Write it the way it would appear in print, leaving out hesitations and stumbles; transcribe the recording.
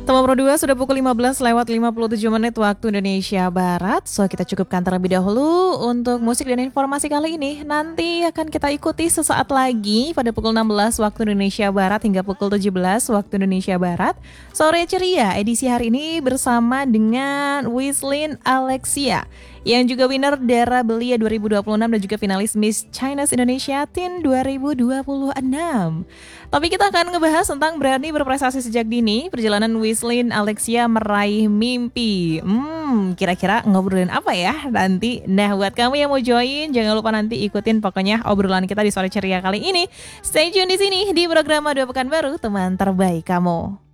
Teman Pro 2 sudah pukul 15 lewat 57 menit waktu Indonesia Barat. So kita cukupkan terlebih dahulu untuk musik dan informasi kali ini. Nanti akan kita ikuti sesaat lagi pada pukul 16 waktu Indonesia Barat hingga pukul 17 waktu Indonesia Barat. Sore Ceria edisi hari ini bersama dengan Wislin Alexia yang juga winner Dara Belia 2026 dan juga finalis Miss Chinese Indonesia Teen 2026. Tapi kita akan ngebahas tentang berani berprestasi sejak dini, perjalanan Wislin Alexia meraih mimpi. Kira-kira ngobrolin apa ya nanti? Nah, buat kamu yang mau join, jangan lupa nanti ikutin pokoknya obrolan kita di Sore Ceria kali ini. Stay tune di sini di program Dua Pekan Baru, teman terbaik kamu.